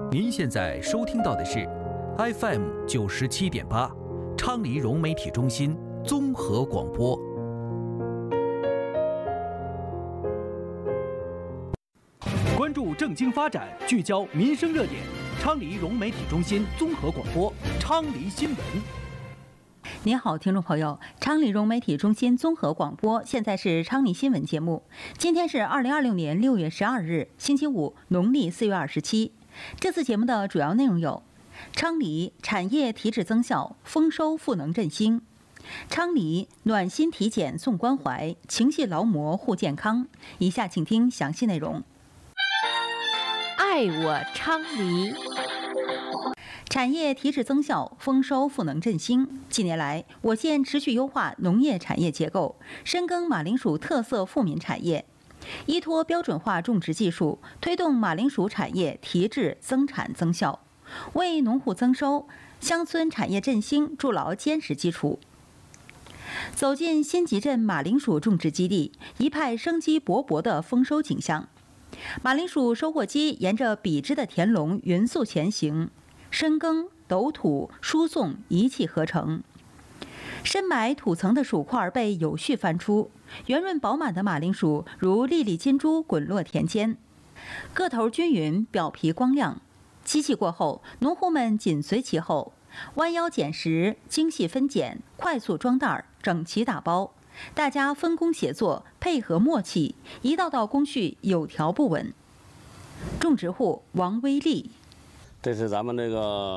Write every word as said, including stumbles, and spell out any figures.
您现在收听到的是 F M 九十七点八，昌黎融媒体中心综合广播。关注政经发展，聚焦民生热点。昌黎融媒体中心综合广播，昌黎新闻。 您好，听众朋友，昌黎融媒体中心综合广播，现在是昌黎新闻节目。今天是二零二六年六月十二日，星期五，农历四月二十七。这次节目的主要内容有：昌黎产业提质增效，丰收赋能振兴；昌黎暖心体检送关怀，情系劳模护健康。以下请听详细内容。 爱我昌黎。 产业提质增效，丰收赋能振兴。近年来，我县持续优化农业产业结构，深耕马铃薯特色富民产业，依托标准化种植技术，推动马铃薯产业提质增产增效，为农户增收、乡村产业振兴筑牢坚实基础。走进新集镇马铃薯种植基地，一派生机勃勃的丰收景象。马铃薯收获机沿着笔直的田垄匀速前行，深耕、抖土、输送一气呵成。深埋土层的薯块被有序翻出，圆润饱满的马铃薯如粒粒金珠滚落田间，个头均匀，表皮光亮。机器过后，农户们紧随其后，弯腰捡拾，精细分拣，快速装袋，整齐打包。大家分工协作，配合默契，一道道工序有条不紊。种植户王威利， 这是咱们这个